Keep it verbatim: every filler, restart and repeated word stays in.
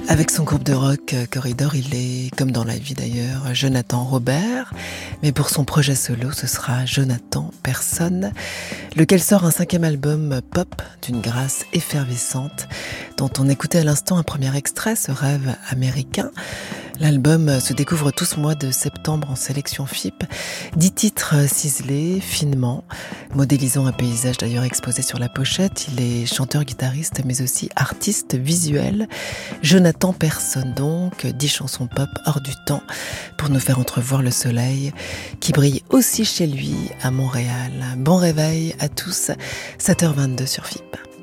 Avec son groupe de rock euh, Corridor, il est, comme dans la vie d'ailleurs, Jonathan Robert. Mais pour son projet solo, ce sera Jonathan Personne, lequel sort un cinquième album pop d'une grâce effervescente, dont on écoutait à l'instant un premier extrait, ce rêve américain. L'album se découvre tout ce mois de septembre en sélection F I P. Dix titres ciselés, finement, modélisant un paysage d'ailleurs exposé sur la pochette. Il est chanteur-guitariste mais aussi artiste visuel. Jonathan Personne donc, dix chansons pop hors du temps pour nous faire entrevoir le soleil qui brille aussi chez lui à Montréal. Bon réveil à tous, sept heures vingt-deux sur F I P.